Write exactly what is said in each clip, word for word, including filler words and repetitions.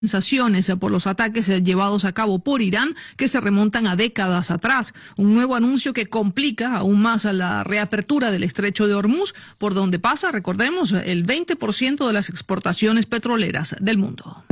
Sensaciones por los ataques llevados a cabo por Irán que se remontan a décadas atrás. Un nuevo anuncio que complica aún más a la reapertura del estrecho de Hormuz, por donde pasa, recordemos, el veinte por ciento de las exportaciones petroleras del mundo.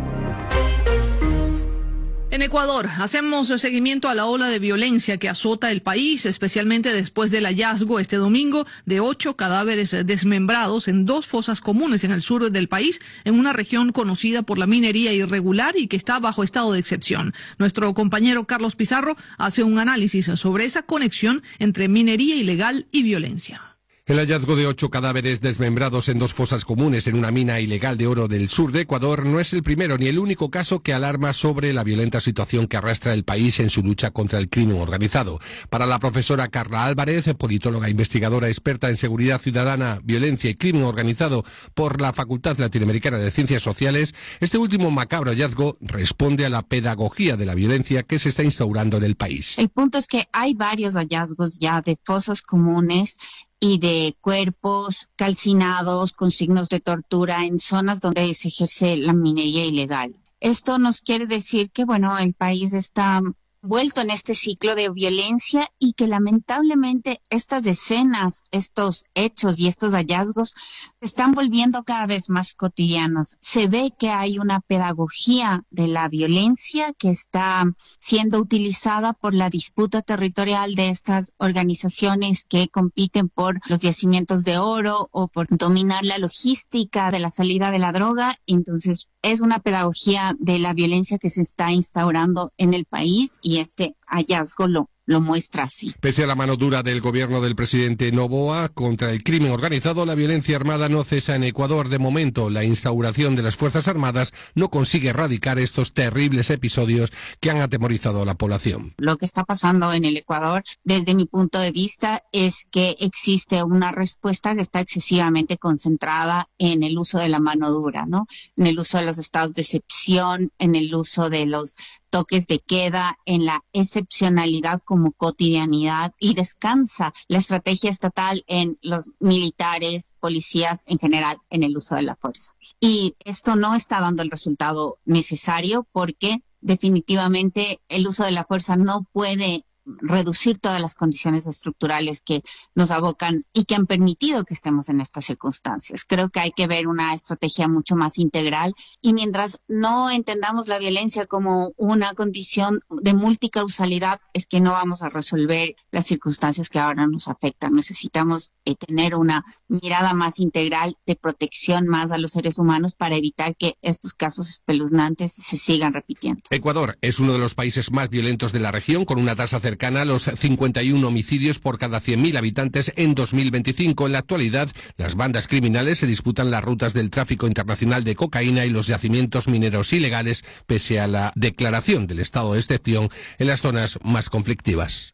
En Ecuador, hacemos seguimiento a la ola de violencia que azota el país, especialmente después del hallazgo este domingo de ocho cadáveres desmembrados en dos fosas comunes en el sur del país, en una región conocida por la minería irregular y que está bajo estado de excepción. Nuestro compañero Carlos Pizarro hace un análisis sobre esa conexión entre minería ilegal y violencia. El hallazgo de ocho cadáveres desmembrados en dos fosas comunes en una mina ilegal de oro del sur de Ecuador no es el primero ni el único caso que alarma sobre la violenta situación que arrastra el país en su lucha contra el crimen organizado. Para la profesora Carla Álvarez, politóloga investigadora experta en seguridad ciudadana, violencia y crimen organizado por la Facultad Latinoamericana de Ciencias Sociales, este último macabro hallazgo responde a la pedagogía de la violencia que se está instaurando en el país. El punto es que hay varios hallazgos ya de fosas comunes y de cuerpos calcinados con signos de tortura en zonas donde se ejerce la minería ilegal. Esto nos quiere decir que, bueno, el país está vuelto en este ciclo de violencia y que lamentablemente estas escenas, estos hechos y estos hallazgos se están volviendo cada vez más cotidianos. Se ve que hay una pedagogía de la violencia que está siendo utilizada por la disputa territorial de estas organizaciones que compiten por los yacimientos de oro o por dominar la logística de la salida de la droga. Entonces, es una pedagogía de la violencia que se está instaurando en el país y este hallazgo lo, lo muestra así. Pese a la mano dura del gobierno del presidente Noboa contra el crimen organizado, la violencia armada no cesa en Ecuador. De momento, la instauración de las Fuerzas Armadas no consigue erradicar estos terribles episodios que han atemorizado a la población. Lo que está pasando en el Ecuador, desde mi punto de vista, es que existe una respuesta que está excesivamente concentrada en el uso de la mano dura, ¿no? En el uso de los estados de excepción, en el uso de los toques de queda, en la excepcionalidad como cotidianidad, y descansa la estrategia estatal en los militares, policías en general, en el uso de la fuerza. Y esto no está dando el resultado necesario porque definitivamente el uso de la fuerza no puede reducir todas las condiciones estructurales que nos abocan y que han permitido que estemos en estas circunstancias. Creo que hay que ver una estrategia mucho más integral y mientras no entendamos la violencia como una condición de multicausalidad, es que no vamos a resolver las circunstancias que ahora nos afectan. Necesitamos eh, tener una mirada más integral de protección más a los seres humanos para evitar que estos casos espeluznantes se sigan repitiendo. Ecuador es uno de los países más violentos de la región, con una tasa cercana a los cincuenta y uno homicidios por cada cien mil habitantes en dos mil veinticinco. En la actualidad, las bandas criminales se disputan las rutas del tráfico internacional de cocaína y los yacimientos mineros ilegales, pese a la declaración del estado de excepción en las zonas más conflictivas.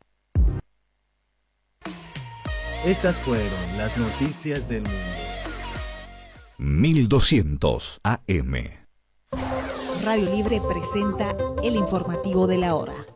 Estas fueron las noticias del mundo. mil doscientos A M. Radio Libre presenta el informativo de la hora.